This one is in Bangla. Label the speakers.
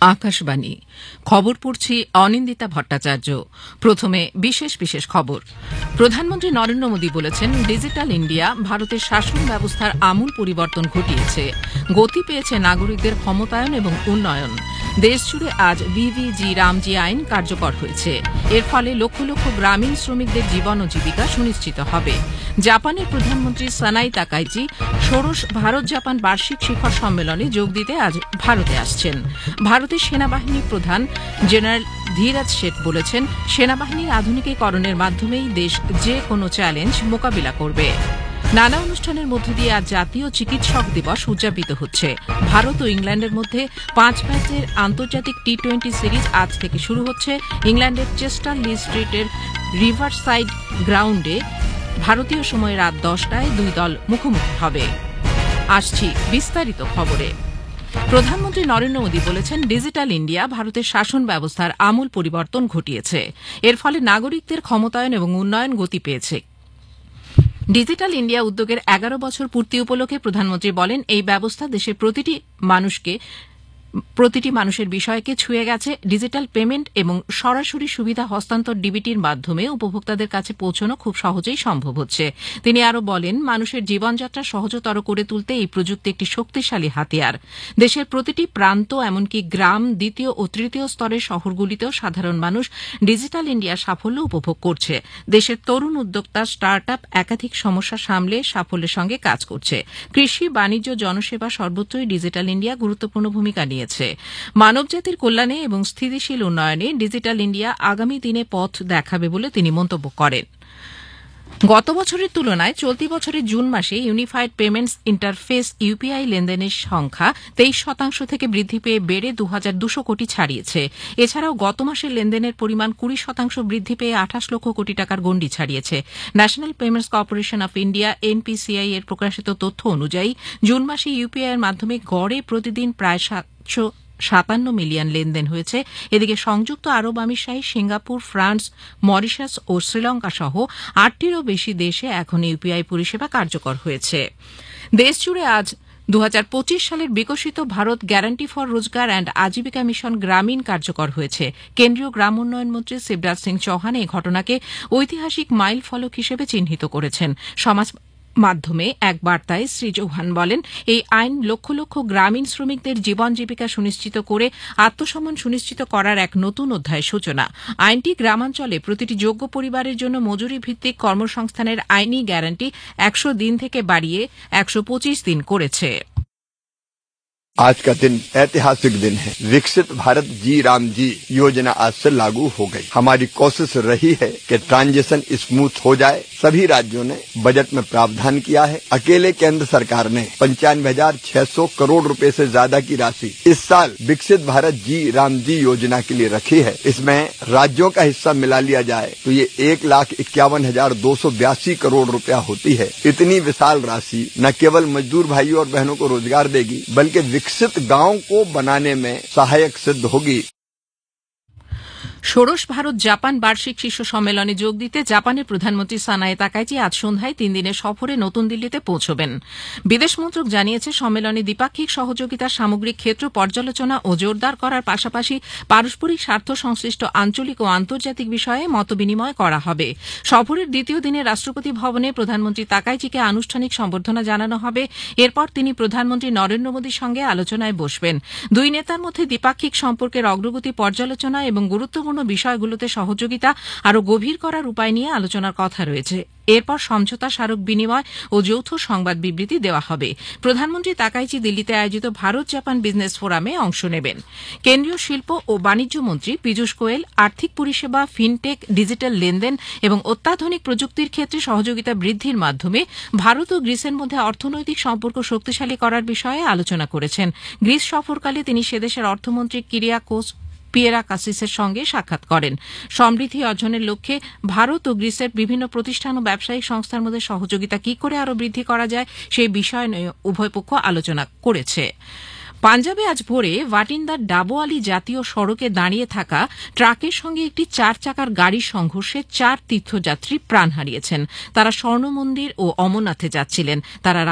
Speaker 1: আকাশবাণী খবর পড়ছি অনিন্দিতা ভট্টাচার্য। প্রথমে বিশেষ বিশেষ খবর। প্রধানমন্ত্রী নরেন্দ্র মোদী বলেছেন, ডিজিটাল ইন্ডিয়া ভারতের শাসন ব্যবস্থার আমূল পরিবর্তন ঘটিয়েছে, গতি পেয়েছে নাগরিকদের ক্ষমতায়ন এবং উন্নয়ন। দেশজুড়ে আজ ভিভিজি রামজি আইন কার্যকর হয়েছে। এর ফলে লক্ষ লক্ষ গ্রামীণ শ্রমিকদের জীবন ও জীবিকা সুনিশ্চিত হবে। জাপানের প্রধানমন্ত্রী সানাই তাকাইচি ষোড়শ ভারত জাপান বার্ষিক শিখর সম্মেলনে যোগ দিতে আজ ভারতে আসছেন। ভারতের সেনাবাহিনী প্রধান জেনারেল ধীরাজ শেঠ বলেছেন, সেনাবাহিনীর আধুনিকীকরণের মাধ্যমেই দেশ যে কোনো চ্যালেঞ্জ মোকাবিলা করবে। নানা অনুষ্ঠানের মধ্য দিয়ে আজ জাতীয় চিকিৎসক দিবস উদযাপিত হচ্ছে। ভারত ও ইংল্যান্ডের মধ্যে 5 ম্যাচের আন্তর্জাতিক টি-20 সিরিজ আজ থেকে শুরু হচ্ছে। ইংল্যান্ডের চেস্টার লি স্ট্রিটের রিভারসাইড গ্রাউন্ডে ভারতীয় সময় রাত 10টায় দুই দল মুখোমুখি হবে। আসছি বিস্তারিত খবরে। প্রধানমন্ত্রী নরেন্দ্র মোদী বলেছেন, ডিজিটাল ইন্ডিয়া ভারতের শাসন ব্যবস্থার আমূল পরিবর্তন ঘটিয়েছে। এর ফলে নাগরিকদের ক্ষমতায়ন এবং উন্নয়ন গতি পেয়েছে। ডিজিটাল ইন্ডিয়া উদ্যোগের 11 বছর পূর্তি উপলক্ষে প্রধানমন্ত্রী বলেন, এই ব্যবস্থা দেশের প্রতিটি মানুষের বিষয়কে ছুঁয়ে গেছে। ডিজিটাল পেমেন্ট এবং সরাসরি সুবিধা হস্তান্তর ডিবিটির মাধ্যমে উপভোক্তাদের কাছে পৌঁছানো খুব সহজেই সম্ভব হচ্ছে। তিনি আরও বলেন, মানুষের জীবনযাত্রা সহজতর করে তুলতে এই প্রযুক্তি একটি শক্তিশালী হাতিয়ার। দেশের প্রতিটি প্রান্ত, এমনকি গ্রাম, দ্বিতীয় ও তৃতীয় স্তরের শহরগুলিতেও সাধারণ মানুষ ডিজিটাল ইন্ডিয়ার সাফল্য উপভোগ করছে। দেশের তরুণ উদ্যোক্তা, স্টার্ট আপ একাধিক সমস্যা সামলে সাফল্যের সঙ্গে কাজ করছে। কৃষি, বাণিজ্য, জনসেবা সর্বত্রই ডিজিটাল ইন্ডিয়া গুরুত্বপূর্ণ ভূমিকা নিয়েছে। মানবজাতির কল্যাণে এবং স্থিতিশীল উন্নয়নে ডিজিটাল ইন্ডিয়া আগামী দিনে পথ দেখাবে বলে তিনি মন্তব্য করেন। গত বছরের তুলনায় চলতি বছরের জুন মাসে ইউনিফাইড পেমেন্টস ইন্টারফেস ইউপিআই লেনদেনের সংখ্যা 23% থেকে বৃদ্ধি পেয়ে বেড়ে 2200 কোটি ছাড়িয়েছে। এছাড়াও গত মাসের লেনদেনের পরিমাণ 20% বৃদ্ধি পেয়ে 28 লক্ষ কোটি টাকার গণ্ডি ছাড়িয়েছে। National payments corporation of India NPCI এর প্রকাশিত তথ্য অনুযায়ী জুন মাসে ইউপিআই এর মাধ্যমে গড়ে প্রতিদিন প্রায় 757 মিলিয়ন লেনদেন হয়েছে। এদিকে সংযুক্ত আরব আমিরশাহী, সিঙ্গাপুর, ফ্রান্স, মরিশাস ও শ্রীলঙ্কা সহ 8টিরও বেশি দেশে এখন ইউপিআই পরিষেবা কার্যকর হয়েছে। দেশজুড়ে আজ 2025 সালের বিকশিত ভারত গ্যারান্টি ফর রোজগার অ্যান্ড আজীবিকা মিশন গ্রামীণ কার্যকর হয়েছে। কেন্দ্রীয় গ্রাম উন্নয়ন মন্ত্রী শিবরাজ সিং চৌহান এই ঘটনাকে ঐতিহাসিক মাইল ফলক হিসেবে চিহ্নিত করেছেন। সমাজ মাধ্যমে এক বার্তায় শ্রী চৌহান বলেন, এই আইন লক্ষ লক্ষ গ্রামীণ শ্রমিকদের জীবন জীবিকা সুনিশ্চিত করে আত্মসম্মান সুনিশ্চিত করার এক নতুন অধ্যায়ের সূচনা। আইনটি গ্রামাঞ্চলে প্রতিটি যোগ্য পরিবারের জন্য মজুরি ভিত্তিক কর্মসংস্থানের আইনি গ্যারান্টি 100 দিন থেকে বাড়িয়ে 125 দিন করেছে।
Speaker 2: आज का दिन ऐतिहासिक दिन है। विकसित भारत जी राम जी योजना आज से लागू हो गई। हमारी कोशिश रही है कि ट्रांजिशन स्मूथ हो जाए। सभी राज्यों ने बजट में प्रावधान किया है। अकेले केंद्र सरकार ने 95,600 करोड़ रुपए से ज्यादा की राशि इस साल विकसित भारत जी राम जी योजना के लिए रखी है। इसमें राज्यों का हिस्सा मिला लिया जाए तो ये 1,51,282 करोड़ रुपया होती है। इतनी विशाल राशि न केवल मजदूर भाइयों और बहनों को रोजगार देगी, बल्कि विकसित गांव को बनाने में सहायक सिद्ध होगी।
Speaker 1: ষোড়শ ভারত জাপান বার্ষিক শীর্ষ সম্মেলনে যোগ দিতে জাপানের প্রধানমন্ত্রী সানাই তাকাইচি আজ সন্ধ্যায় 3 দিনের সফরে নতুন দিল্লিতে পৌঁছবেন। বিদেশ মন্ত্রক জানিয়েছে, সম্মেলনে দ্বিপাক্ষিক সহযোগিতার সামগ্রিক ক্ষেত্র পর্যালোচনা ও জোরদার করার পাশাপাশি পারস্পরিক স্বার্থ সংশ্লিষ্ট আঞ্চলিক ও আন্তর্জাতিক বিষয়ে মতবিনিময় করা হবে। সফরের দ্বিতীয় দিনে রাষ্ট্রপতি ভবনে প্রধানমন্ত্রী তাকাইচিকে আনুষ্ঠানিক সম্বর্ধনা জানানো হবে। এরপর তিনি প্রধানমন্ত্রী নরেন্দ্র মোদীর সঙ্গে আলোচনায় বসবেন। দুই নেতার মধ্যে দ্বিপাক্ষিক সম্পর্কের অগ্রগতি পর্যালোচনা এবং গুরুত্বপূর্ণ বিষয়গুলোতে সহযোগিতা আরও গভীর করার উপায় নিয়ে আলোচনার কথা রয়েছে। এরপর সমঝোতা স্মারক বিনিময় ও যৌথ সংবাদ বিবৃতি দেওয়া হবে। প্রধানমন্ত্রী তাকাইচি দিল্লিতে আয়োজিত ভারত জাপান বিজনেস ফোরামে অংশ নেবেন। কেন্দ্রীয় শিল্প ও বাণিজ্য মন্ত্রী পীযূষ গোয়েল আর্থিক পরিষেবা, ফিনটেক, ডিজিটাল লেনদেন এবং অত্যাধুনিক প্রযুক্তির ক্ষেত্রে সহযোগিতা বৃদ্ধির মাধ্যমে ভারত ও গ্রিসের মধ্যে অর্থনৈতিক সম্পর্ক শক্তিশালী করার বিষয়ে আলোচনা করেছেন। গ্রিস সফরকালে তিনি সেদেশের অর্থমন্ত্রী কিরিয়াকোস পিয়েরাকাসিসের সঙ্গে সাক্ষাৎ করেন। সমৃদ্ধি অর্জনের লক্ষ্যে ভারত ও গ্রিসের বিভিন্ন প্রতিষ্ঠান ও ব্যবসায়িক সংস্থার মধ্যে সহযোগিতা কি করে আরও বৃদ্ধি করা যায় সেই বিষয় নিয়ে উভয় পক্ষ আলোচনা করেছে। পাঞ্জাবে আজ ভোরে ভাটিন্দার ডাবোয়ালি জাতীয় সড়কে দাঁড়িয়ে থাকা ট্রাকের সঙ্গে একটি 4 চাকার গাড়ির সংঘর্ষে 4 তীর্থযাত্রী প্রাণ হারিয়েছেন। তারা স্বর্ণ মন্দির ও অমরনাথে যাচ্ছিলেন। তারা